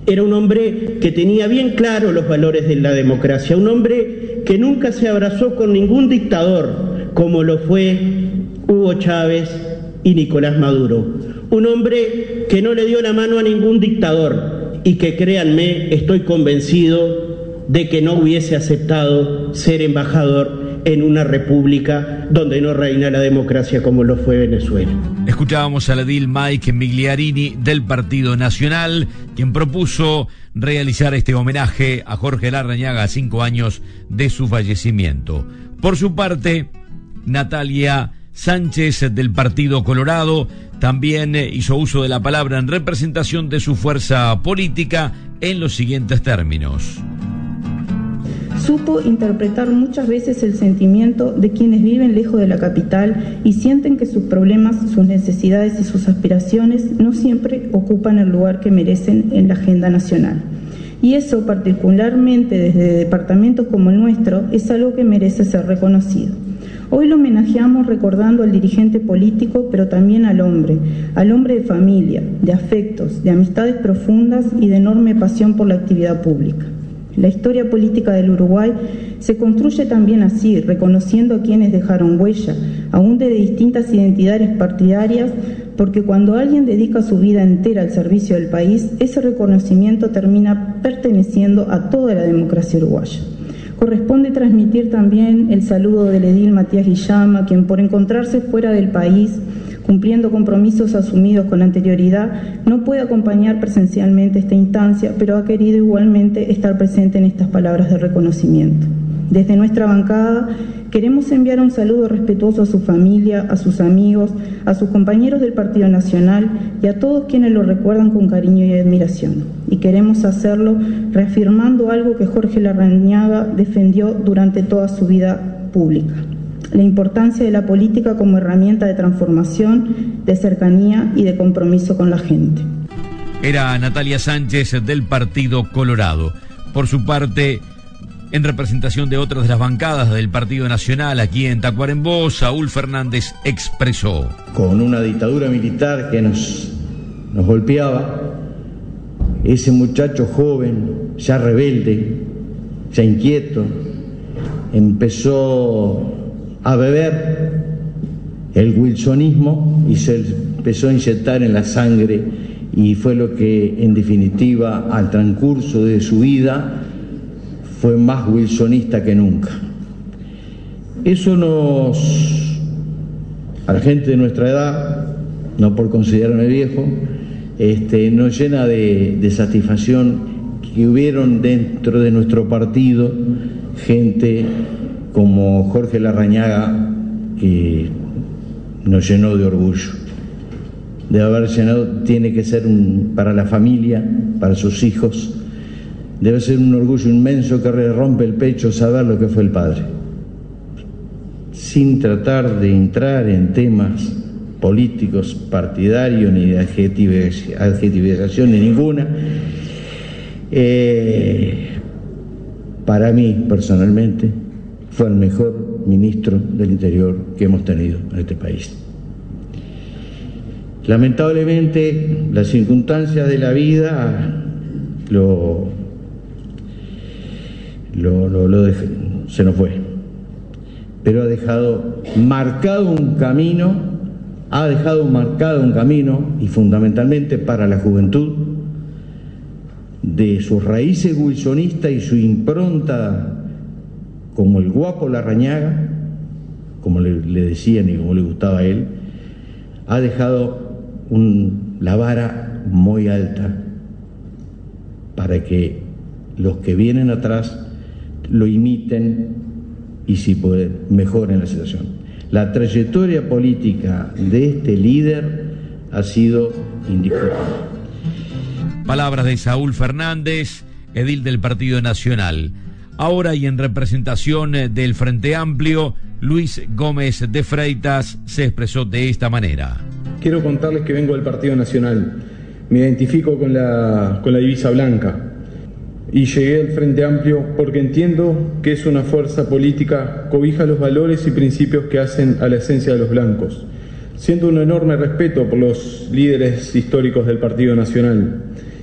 Era un hombre que tenía bien claro los valores de la democracia, un hombre que nunca se abrazó con ningún dictador, como lo fue Hugo Chávez y Nicolás Maduro. Un hombre que no le dio la mano a ningún dictador y que, créanme, estoy convencido de que no hubiese aceptado ser embajador en una república donde no reina la democracia como lo fue Venezuela. Escuchábamos al edil Mike Migliarini del Partido Nacional, quien propuso realizar este homenaje a Jorge Larrañaga a 5 años de su fallecimiento. Por su parte, Natalia Sánchez del Partido Colorado también hizo uso de la palabra en representación de su fuerza política en los siguientes términos. Supo interpretar muchas veces el sentimiento de quienes viven lejos de la capital y sienten que sus problemas, sus necesidades y sus aspiraciones no siempre ocupan el lugar que merecen en la agenda nacional. Y eso, particularmente desde departamentos como el nuestro, es algo que merece ser reconocido. Hoy lo homenajeamos recordando al dirigente político, pero también al hombre de familia, de afectos, de amistades profundas y de enorme pasión por la actividad pública. La historia política del Uruguay se construye también así, reconociendo a quienes dejaron huella, aún de distintas identidades partidarias, porque cuando alguien dedica su vida entera al servicio del país, ese reconocimiento termina perteneciendo a toda la democracia uruguaya. Corresponde transmitir también el saludo del edil Matías Guillama, quien por encontrarse fuera del país, cumpliendo compromisos asumidos con anterioridad, no puede acompañar presencialmente esta instancia, pero ha querido igualmente estar presente en estas palabras de reconocimiento. Desde nuestra bancada queremos enviar un saludo respetuoso a su familia, a sus amigos, a sus compañeros del Partido Nacional y a todos quienes lo recuerdan con cariño y admiración. Y queremos hacerlo reafirmando algo que Jorge Larrañaga defendió durante toda su vida pública: la importancia de la política como herramienta de transformación, de cercanía y de compromiso con la gente. Era Natalia Sánchez del Partido Colorado. Por su parte, en representación de otras de las bancadas del Partido Nacional aquí en Tacuarembó, Saúl Fernández expresó: con una dictadura militar que nos golpeaba, ese muchacho joven, ya rebelde, ya inquieto, empezó a beber el wilsonismo y se empezó a inyectar en la sangre, y fue lo que en definitiva al transcurso de su vida fue más wilsonista que nunca. Eso a la gente de nuestra edad, no por considerarme viejo, nos llena de satisfacción que hubieron dentro de nuestro partido gente como Jorge Larrañaga, que nos llenó de orgullo. De haber llenado, tiene que ser para la familia, para sus hijos, debe ser un orgullo inmenso que le rompe el pecho saber lo que fue el padre. Sin tratar de entrar en temas políticos, partidarios, ni de adjetivización ni ninguna, para mí personalmente fue el mejor ministro del Interior que hemos tenido en este país. Lamentablemente, las circunstancias de la vida se nos fue, pero ha dejado marcado un camino, y fundamentalmente para la juventud, de sus raíces wilsonistas y su impronta como el guapo Larrañaga, como le decían y como le gustaba a él, ha dejado la vara muy alta para que los que vienen atrás lo imiten y, si pueden, mejoren la situación. La trayectoria política de este líder ha sido indiscutible. Palabras de Saúl Fernández, edil del Partido Nacional. Ahora, y en representación del Frente Amplio, Luis Gómez de Freitas se expresó de esta manera. Quiero contarles que vengo del Partido Nacional. Me identifico con la divisa blanca. Y llegué al Frente Amplio porque entiendo que es una fuerza política, cobija los valores y principios que hacen a la esencia de los blancos. Siento un enorme respeto por los líderes históricos del Partido Nacional.